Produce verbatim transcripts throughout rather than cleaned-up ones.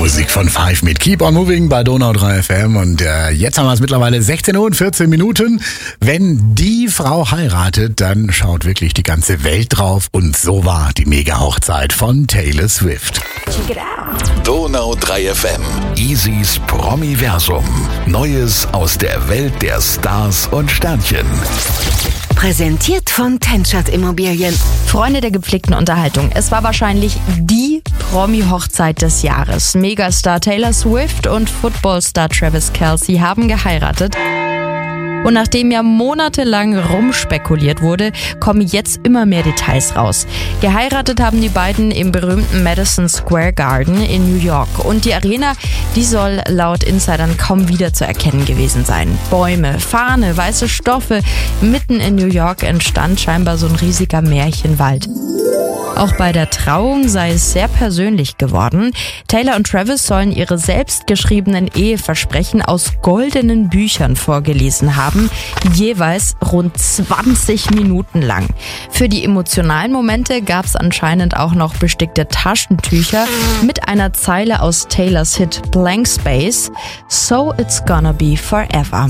Musik von Five mit Keep on Moving bei Donau drei F M. Und äh, jetzt haben wir es mittlerweile sechzehn Uhr und vierzehn Minuten. Wenn die Frau heiratet, dann schaut wirklich die ganze Welt drauf. Und so war die Mega-Hochzeit von Taylor Swift. Check it out. Donau drei F M. Easys Promiversum. Neues aus der Welt der Stars und Sternchen. Präsentiert von Tenschert Immobilien. Freunde der gepflegten Unterhaltung. Es war wahrscheinlich die Promi-Hochzeit des Jahres. Megastar Taylor Swift und Footballstar Travis Kelce haben geheiratet. Und nachdem ja monatelang rumspekuliert wurde, kommen jetzt immer mehr Details raus. Geheiratet haben die beiden im berühmten Madison Square Garden in New York. Und die Arena, die soll laut Insidern kaum wieder zu erkennen gewesen sein. Bäume, Fahne, weiße Stoffe. Mitten in New York entstand scheinbar so ein riesiger Märchenwald. Auch bei der Trauung sei es sehr persönlich geworden. Taylor und Travis sollen ihre selbstgeschriebenen Eheversprechen aus goldenen Büchern vorgelesen haben, jeweils rund zwanzig Minuten lang. Für die emotionalen Momente gab es anscheinend auch noch bestickte Taschentücher mit einer Zeile aus Taylors Hit Blank Space, So It's Gonna Be Forever.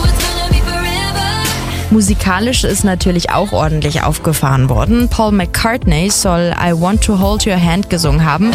Musikalisch ist natürlich auch ordentlich aufgefahren worden. Paul McCartney soll I Want to Hold Your Hand gesungen haben.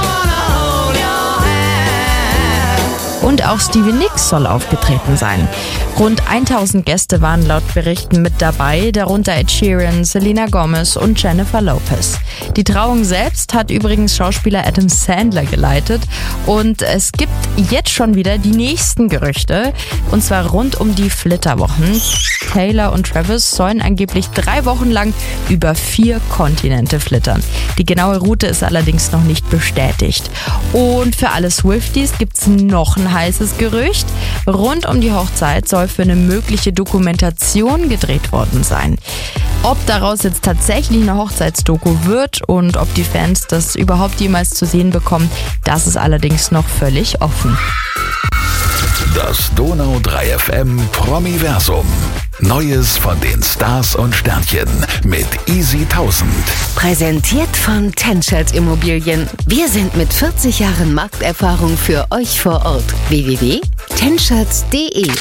Und auch Stevie Nicks soll aufgetreten sein. Rund tausend Gäste waren laut Berichten mit dabei, darunter Ed Sheeran, Selena Gomez und Jennifer Lopez. Die Trauung selbst hat übrigens Schauspieler Adam Sandler geleitet. Und es gibt jetzt schon wieder die nächsten Gerüchte, und zwar rund um die Flitterwochen. Taylor und Travis sollen angeblich drei Wochen lang über vier Kontinente flittern. Die genaue Route ist allerdings noch nicht bestätigt. Und für alle Swifties gibt's noch ein heißes Gerücht. Rund um die Hochzeit soll für eine mögliche Dokumentation gedreht worden sein. Ob daraus jetzt tatsächlich eine Hochzeitsdoku wird und ob die Fans das überhaupt jemals zu sehen bekommen, das ist allerdings noch völlig offen. Das Donau drei F M Promiversum. Neues von den Stars und Sternchen mit Easy tausend. Präsentiert von Tenschert Immobilien. Wir sind mit vierzig Jahren Markterfahrung für euch vor Ort. w w w punkt tenschert punkt d e